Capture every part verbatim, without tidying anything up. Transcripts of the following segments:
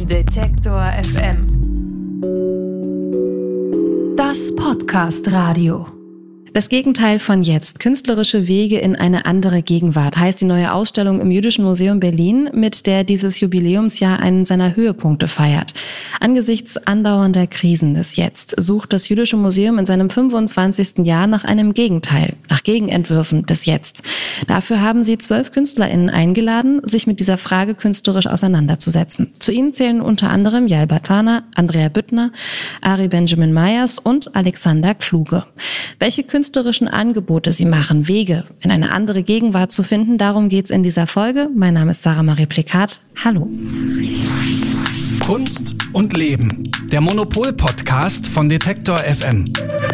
Detektor F M. Das Podcast-Radio. Das Gegenteil von jetzt. Künstlerische Wege in eine andere Gegenwart heißt die neue Ausstellung im Jüdischen Museum Berlin, mit der dieses Jubiläumsjahr einen seiner Höhepunkte feiert. Angesichts andauernder Krisen des Jetzt sucht das Jüdische Museum in seinem fünfundzwanzigsten Jahr nach einem Gegenteil, nach Gegenentwürfen des Jetzt. Dafür haben sie zwölf KünstlerInnen eingeladen, sich mit dieser Frage künstlerisch auseinanderzusetzen. Zu ihnen zählen unter anderem Yael Bartana, Andrea Büttner, Ari Benjamin Meyers und Alexander Kluge. Welche künstlerischen Angebote sie machen, Wege in eine andere Gegenwart zu finden, darum geht's in dieser Folge. Mein Name ist Sarah Marie Plikat. Hallo. Kunst und Leben. Der Monopol-Podcast von Detektor F M.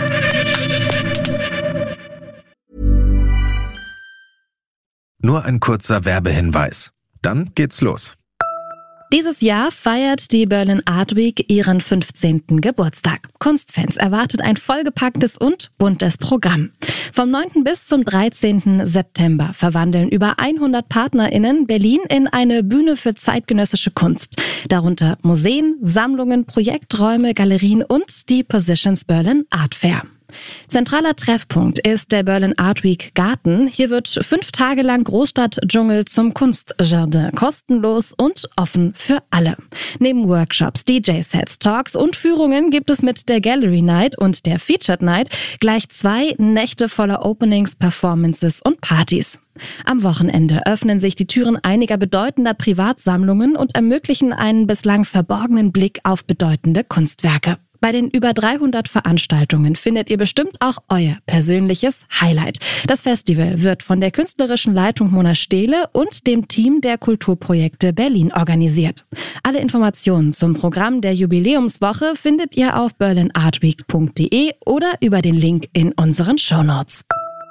Nur ein kurzer Werbehinweis. Dann geht's los. Dieses Jahr feiert die Berlin Art Week ihren fünfzehnten Geburtstag. Kunstfans erwartet ein vollgepacktes und buntes Programm. Vom neunten bis zum dreizehnten September verwandeln über hundert PartnerInnen Berlin in eine Bühne für zeitgenössische Kunst. Darunter Museen, Sammlungen, Projekträume, Galerien und die Positions Berlin Art Fair. Zentraler Treffpunkt ist der Berlin Art Week Garten. Hier wird fünf Tage lang Großstadtdschungel zum Kunstjardin, kostenlos und offen für alle. Neben Workshops, D J-Sets, Talks und Führungen gibt es mit der Gallery Night und der Featured Night gleich zwei Nächte voller Openings, Performances und Partys. Am Wochenende öffnen sich die Türen einiger bedeutender Privatsammlungen und ermöglichen einen bislang verborgenen Blick auf bedeutende Kunstwerke. Bei den über dreihundert Veranstaltungen findet ihr bestimmt auch euer persönliches Highlight. Das Festival wird von der künstlerischen Leitung Mona Stehle und dem Team der Kulturprojekte Berlin organisiert. Alle Informationen zum Programm der Jubiläumswoche findet ihr auf berlin art week punkt de oder über den Link in unseren Shownotes.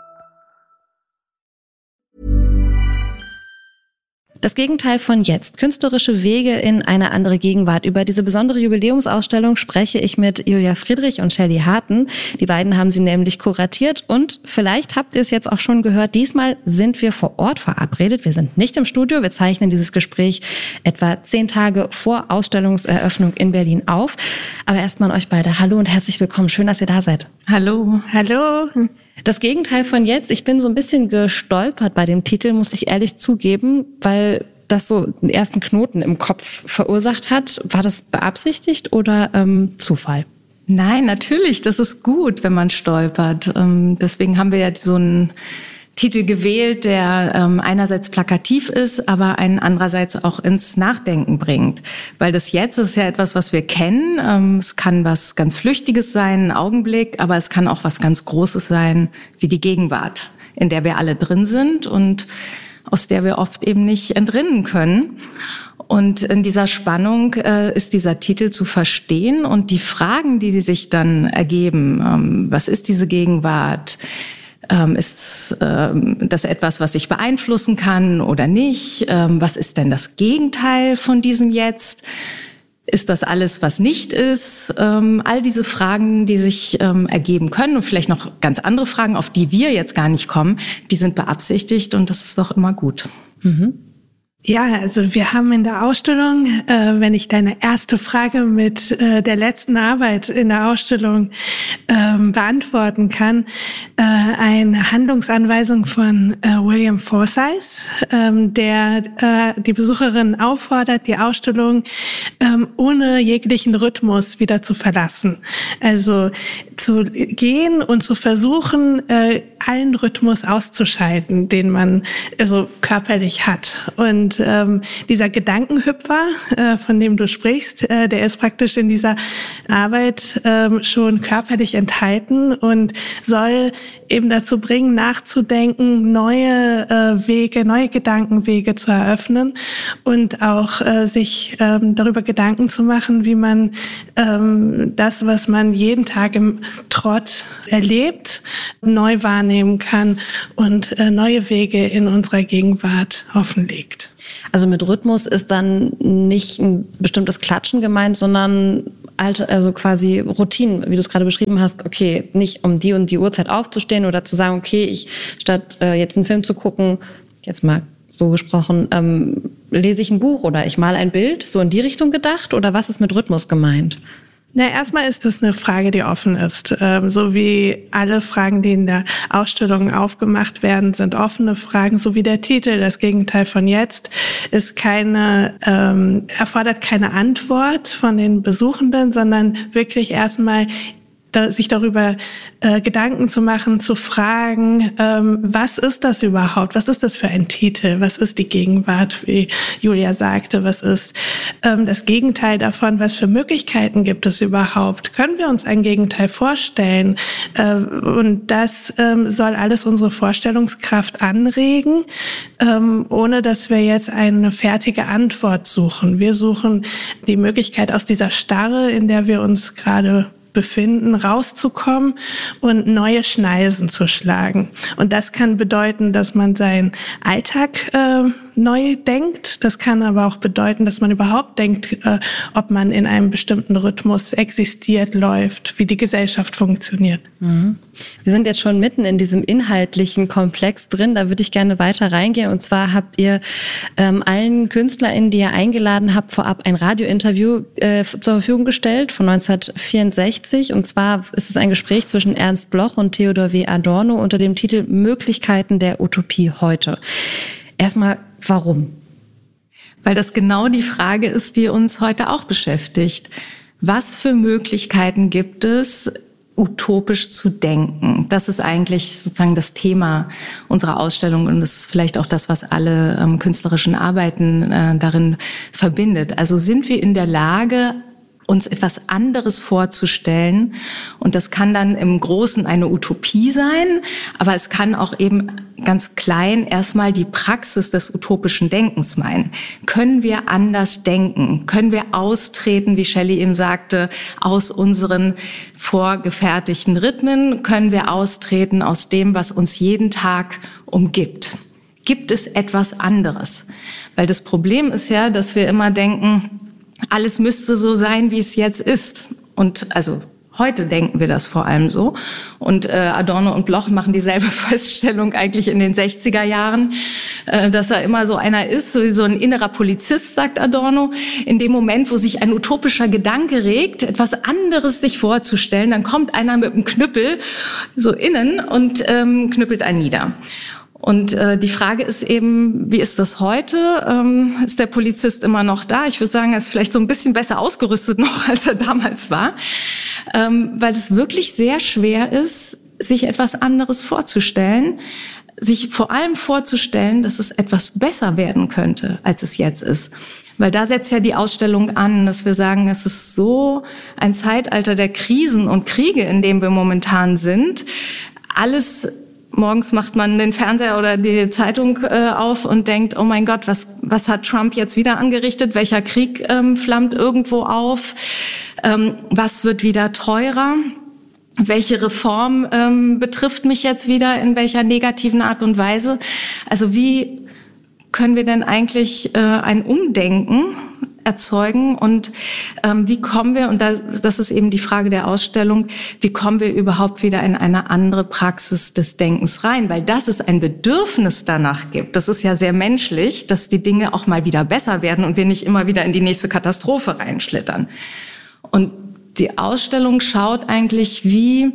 Das Gegenteil von jetzt. Künstlerische Wege in eine andere Gegenwart. Über diese besondere Jubiläumsausstellung spreche ich mit Julia Friedrich und Shelley Harten. Die beiden haben sie nämlich kuratiert und vielleicht habt ihr es jetzt auch schon gehört, diesmal sind wir vor Ort verabredet. Wir sind nicht im Studio, wir zeichnen dieses Gespräch etwa zehn Tage vor Ausstellungseröffnung in Berlin auf. Aber erstmal an euch beide. Hallo und herzlich willkommen. Schön, dass ihr da seid. Hallo. Hallo. Das Gegenteil von jetzt. Ich bin so ein bisschen gestolpert bei dem Titel, muss ich ehrlich zugeben, weil das so den ersten Knoten im Kopf verursacht hat. War das beabsichtigt oder ähm, Zufall? Nein, natürlich. Das ist gut, wenn man stolpert. Ähm, deswegen haben wir ja so einen Titel gewählt, der ähm, einerseits plakativ ist, aber einen andererseits auch ins Nachdenken bringt. Weil das Jetzt ist ja etwas, was wir kennen. Ähm, es kann was ganz Flüchtiges sein, ein Augenblick, aber es kann auch was ganz Großes sein, wie die Gegenwart, in der wir alle drin sind und aus der wir oft eben nicht entrinnen können. Und in dieser Spannung äh, ist dieser Titel zu verstehen und die Fragen, die, die sich dann ergeben, ähm, was ist diese Gegenwart? Ähm, ist ähm, das etwas, was ich beeinflussen kann oder nicht? Ähm, was ist denn das Gegenteil von diesem Jetzt? Ist das alles, was nicht ist? Ähm, all diese Fragen, die sich ähm, ergeben können und vielleicht noch ganz andere Fragen, auf die wir jetzt gar nicht kommen, die sind beabsichtigt und das ist doch immer gut. Mhm. Ja, also wir haben in der Ausstellung, äh, wenn ich deine erste Frage mit äh, der letzten Arbeit in der Ausstellung ähm, beantworten kann, äh, eine Handlungsanweisung von äh, William Forsyth, ähm, der äh, die Besucherin auffordert, die Ausstellung ähm, ohne jeglichen Rhythmus wieder zu verlassen. Also zu gehen und zu versuchen, äh, allen Rhythmus auszuschalten, den man also körperlich hat. Und Und ähm, dieser Gedankenhüpfer, äh, von dem du sprichst, äh, der ist praktisch in dieser Arbeit ähm, schon körperlich enthalten und soll eben dazu bringen, nachzudenken, neue äh, Wege, neue Gedankenwege zu eröffnen und auch äh, sich ähm, darüber Gedanken zu machen, wie man ähm, das, was man jeden Tag im Trott erlebt, neu wahrnehmen kann und äh, neue Wege in unserer Gegenwart offenlegt. Also mit Rhythmus ist dann nicht ein bestimmtes Klatschen gemeint, sondern alte, also quasi Routinen, wie du es gerade beschrieben hast. Okay, nicht um die und die Uhrzeit aufzustehen oder zu sagen, okay, ich statt äh, jetzt einen Film zu gucken, jetzt mal so gesprochen, ähm, lese ich ein Buch oder ich male ein Bild, so in die Richtung gedacht? Oder was ist mit Rhythmus gemeint? Na, erstmal ist das eine Frage, die offen ist. Ähm, so wie alle Fragen, die in der Ausstellung aufgemacht werden, sind offene Fragen, so wie der Titel, das Gegenteil von jetzt, ist keine, ähm, erfordert keine Antwort von den Besuchenden, sondern wirklich erstmal Da, sich darüber äh, Gedanken zu machen, zu fragen, ähm, was ist das überhaupt? Was ist das für ein Titel? Was ist die Gegenwart, wie Julia sagte? Was ist ähm, das Gegenteil davon? Was für Möglichkeiten gibt es überhaupt? Können wir uns ein Gegenteil vorstellen? Äh, und das ähm, soll alles unsere Vorstellungskraft anregen, ähm, ohne dass wir jetzt eine fertige Antwort suchen. Wir suchen die Möglichkeit, aus dieser Starre, in der wir uns gerade befinden, rauszukommen und neue Schneisen zu schlagen. Und das kann bedeuten, dass man seinen Alltag äh, neu denkt. Das kann aber auch bedeuten, dass man überhaupt denkt, äh, ob man in einem bestimmten Rhythmus existiert, läuft, wie die Gesellschaft funktioniert. Mhm. Wir sind jetzt schon mitten in diesem inhaltlichen Komplex drin. Da würde ich gerne weiter reingehen. Und zwar habt ihr ähm, allen KünstlerInnen, die ihr eingeladen habt, vorab ein Radiointerview äh, zur Verfügung gestellt von neunzehnhundertvierundsechzig. Und zwar ist es ein Gespräch zwischen Ernst Bloch und Theodor W. Adorno unter dem Titel Möglichkeiten der Utopie heute. Erstmal, warum? Weil das genau die Frage ist, die uns heute auch beschäftigt. Was für Möglichkeiten gibt es, utopisch zu denken? Das ist eigentlich sozusagen das Thema unserer Ausstellung und das ist vielleicht auch das, was alle ähm, künstlerischen Arbeiten äh, darin verbindet. Also sind wir in der Lage, uns etwas anderes vorzustellen. Und das kann dann im Großen eine Utopie sein, aber es kann auch eben ganz klein erstmal die Praxis des utopischen Denkens meinen. Können wir anders denken? Können wir austreten, wie Shelley eben sagte, aus unseren vorgefertigten Rhythmen? Können wir austreten aus dem, was uns jeden Tag umgibt? Gibt es etwas anderes? Weil das Problem ist ja, dass wir immer denken, alles müsste so sein, wie es jetzt ist. Und also heute denken wir das vor allem so. Und äh, Adorno und Bloch machen dieselbe Feststellung eigentlich in den sechziger Jahren, äh, dass er immer so einer ist, so, so ein innerer Polizist, sagt Adorno. In dem Moment, wo sich ein utopischer Gedanke regt, etwas anderes sich vorzustellen, dann kommt einer mit einem Knüppel so innen und ähm, knüppelt einen nieder. Und äh, die Frage ist eben, wie ist das heute? Ähm, ist der Polizist immer noch da? Ich würde sagen, er ist vielleicht so ein bisschen besser ausgerüstet noch, als er damals war, ähm, weil es wirklich sehr schwer ist, sich etwas anderes vorzustellen, sich vor allem vorzustellen, dass es etwas besser werden könnte, als es jetzt ist. Weil da setzt ja die Ausstellung an, dass wir sagen, es ist so ein Zeitalter der Krisen und Kriege, in dem wir momentan sind. Alles Morgens macht man den Fernseher oder die Zeitung äh, auf und denkt, oh mein Gott, was was hat Trump jetzt wieder angerichtet? Welcher Krieg ähm, flammt irgendwo auf? Ähm, was wird wieder teurer? Welche Reform ähm, betrifft mich jetzt wieder in welcher negativen Art und Weise? Also wie können wir denn eigentlich äh, ein Umdenken erzeugen und ähm, wie kommen wir, und das, das ist eben die Frage der Ausstellung, wie kommen wir überhaupt wieder in eine andere Praxis des Denkens rein? Weil dass es ein Bedürfnis danach gibt, das ist ja sehr menschlich, dass die Dinge auch mal wieder besser werden und wir nicht immer wieder in die nächste Katastrophe reinschlittern. Und die Ausstellung schaut eigentlich, wie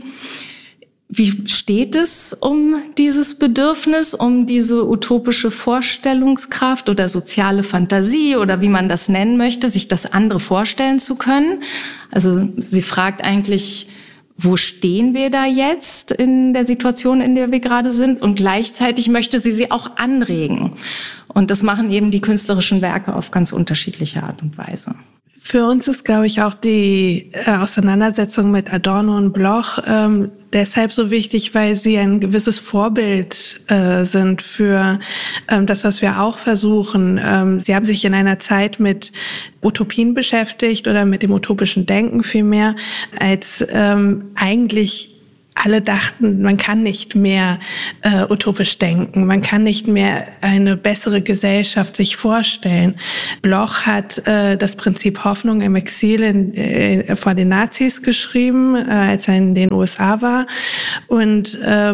Wie steht es um dieses Bedürfnis, um diese utopische Vorstellungskraft oder soziale Fantasie oder wie man das nennen möchte, sich das andere vorstellen zu können? Also sie fragt eigentlich, wo stehen wir da jetzt in der Situation, in der wir gerade sind? Und gleichzeitig möchte sie sie auch anregen. Und das machen eben die künstlerischen Werke auf ganz unterschiedliche Art und Weise. Für uns ist, glaube ich, auch die äh, Auseinandersetzung mit Adorno und Bloch ähm, deshalb so wichtig, weil sie ein gewisses Vorbild äh, sind für ähm, das, was wir auch versuchen. Ähm, sie haben sich in einer Zeit mit Utopien beschäftigt oder mit dem utopischen Denken vielmehr, als ähm, eigentlich alle dachten, man kann nicht mehr äh, utopisch denken, man kann nicht mehr eine bessere Gesellschaft sich vorstellen. Bloch hat äh, das Prinzip Hoffnung im Exil in, äh, vor den Nazis geschrieben, äh, als er in den U S A war. Und ähm,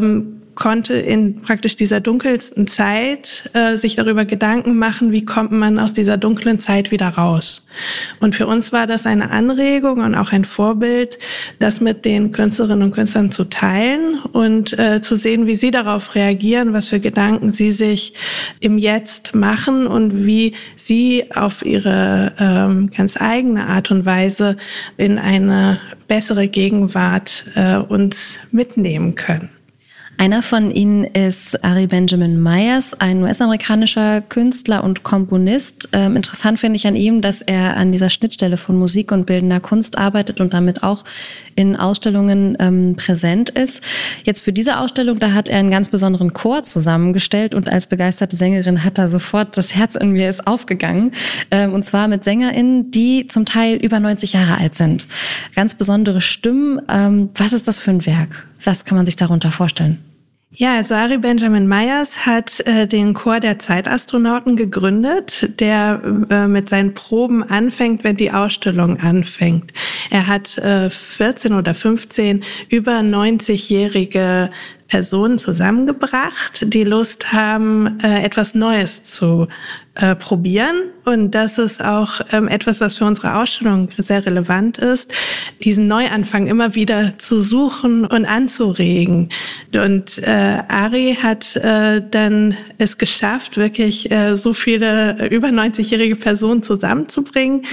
konnte in praktisch dieser dunkelsten Zeit äh, sich darüber Gedanken machen, wie kommt man aus dieser dunklen Zeit wieder raus. Und für uns war das eine Anregung und auch ein Vorbild, das mit den Künstlerinnen und Künstlern zu teilen und äh, zu sehen, wie sie darauf reagieren, was für Gedanken sie sich im Jetzt machen und wie sie auf ihre ähm, ganz eigene Art und Weise in eine bessere Gegenwart äh, uns mitnehmen können. Einer von ihnen ist Ari Benjamin Myers, ein U S-amerikanischer Künstler und Komponist. Ähm, interessant finde ich an ihm, dass er an dieser Schnittstelle von Musik und bildender Kunst arbeitet und damit auch in Ausstellungen ähm, präsent ist. Jetzt für diese Ausstellung, da hat er einen ganz besonderen Chor zusammengestellt und als begeisterte Sängerin hat er sofort, das Herz in mir ist aufgegangen. Ähm, und zwar mit SängerInnen, die zum Teil über neunzig Jahre alt sind. Ganz besondere Stimmen. Ähm, was ist das für ein Werk? Was kann man sich darunter vorstellen? Ja, also Ari Benjamin Myers hat äh, den Chor der Zeitastronauten gegründet, der äh, mit seinen Proben anfängt, wenn die Ausstellung anfängt. Er hat äh, vierzehn oder fünfzehn über neunzigjährige Personen zusammengebracht, die Lust haben, äh, etwas Neues zu äh, probieren. Und das ist auch ähm, etwas, was für unsere Ausstellung sehr relevant ist, diesen Neuanfang immer wieder zu suchen und anzuregen. Und äh, Ari hat äh, dann es geschafft, wirklich äh, so viele über neunzigjährige Personen zusammenzubringen,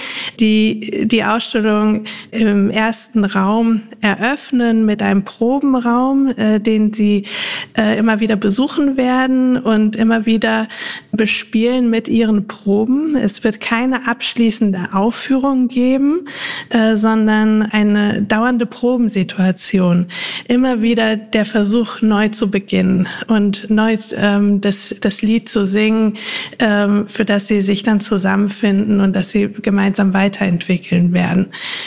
die die Ausstellung im ersten Raum eröffnen mit einem Probenraum, äh, den sie äh, immer wieder besuchen werden und immer wieder bespielen mit ihren Proben. Es wird keine abschließende Aufführung geben, äh, sondern eine dauernde Probensituation. Immer wieder der Versuch, neu zu beginnen und neu ähm, das, das Lied zu singen, ähm, für das sie sich dann zusammenfinden und das sie gemeinsam weiterentwickeln werden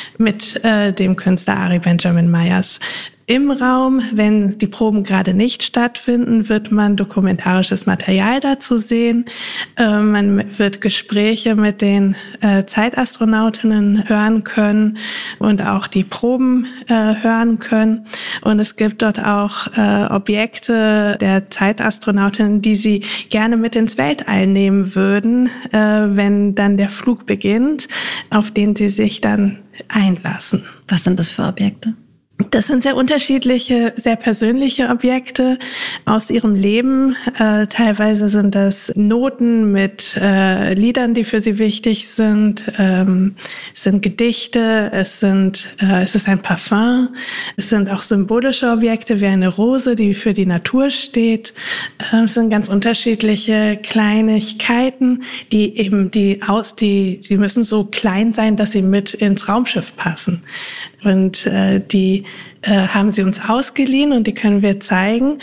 mit äh, dem Künstler Ari Benjamin Myers. Im Raum, wenn die Proben gerade nicht stattfinden, wird man dokumentarisches Material dazu sehen. Äh, man wird Gespräche mit den äh, Zeitastronautinnen hören können und auch die Proben äh, hören können. Und es gibt dort auch äh, Objekte der Zeitastronautinnen, die sie gerne mit ins Weltall nehmen würden, äh, wenn dann der Flug beginnt, auf den sie sich dann einlassen. Was sind das für Objekte? Das sind sehr unterschiedliche, sehr persönliche Objekte aus ihrem Leben. Äh, teilweise sind das Noten mit äh, Liedern, die für sie wichtig sind. Ähm, es sind Gedichte, es sind, äh, es ist ein Parfum. Es sind auch symbolische Objekte wie eine Rose, die für die Natur steht. Äh, es sind ganz unterschiedliche Kleinigkeiten, die eben die aus, die, sie müssen so klein sein, dass sie mit ins Raumschiff passen. Und äh, die äh, haben sie uns ausgeliehen und die können wir zeigen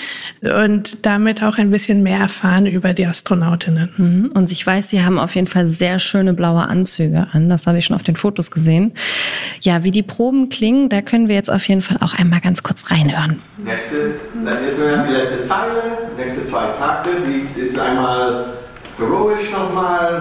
und damit auch ein bisschen mehr erfahren über die Astronautinnen. Und ich weiß, Sie haben auf jeden Fall sehr schöne blaue Anzüge an. Das habe ich schon auf den Fotos gesehen. Ja, wie die Proben klingen, da können wir jetzt auf jeden Fall auch einmal ganz kurz reinhören. Nächste, dann ist die letzte Zeile, nächste zwei Takte, die ist einmal heroisch nochmal.